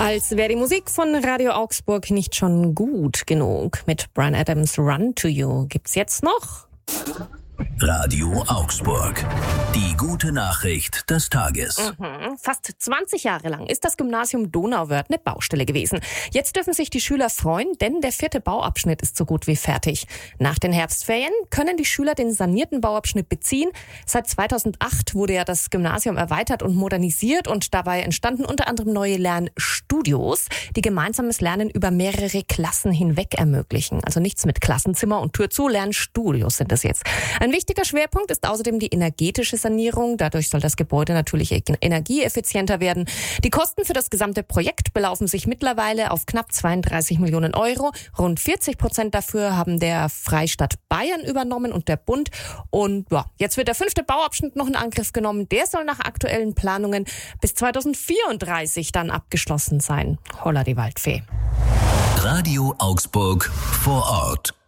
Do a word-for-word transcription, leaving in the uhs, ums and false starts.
Als wäre die Musik von Radio Augsburg nicht schon gut genug. Mit Bryan Adams' Run to You gibt's jetzt noch Radio Augsburg. Die gute Nachricht des Tages. Mhm. Fast zwanzig Jahre lang ist das Gymnasium Donauwörth eine Baustelle gewesen. Jetzt dürfen sich die Schüler freuen, denn der vierte Bauabschnitt ist so gut wie fertig. Nach den Herbstferien können die Schüler den sanierten Bauabschnitt beziehen. Seit zweitausendacht wurde ja das Gymnasium erweitert und modernisiert und dabei entstanden unter anderem neue Lernstudios, die gemeinsames Lernen über mehrere Klassen hinweg ermöglichen. Also nichts mit Klassenzimmer und Tür zu, Lernstudios sind es jetzt. Ein wichtiger Schwerpunkt ist außerdem die energetische Sanierung. Dadurch soll das Gebäude natürlich energieeffizienter werden. Die Kosten für das gesamte Projekt belaufen sich mittlerweile auf knapp zweiunddreißig Millionen Euro. Rund vierzig Prozent dafür haben der Freistaat Bayern übernommen und der Bund. Und ja, jetzt wird der fünfte Bauabschnitt noch in Angriff genommen. Der soll nach aktuellen Planungen bis zweitausendvierunddreißig dann abgeschlossen sein. Holla die Waldfee. Radio Augsburg vor Ort.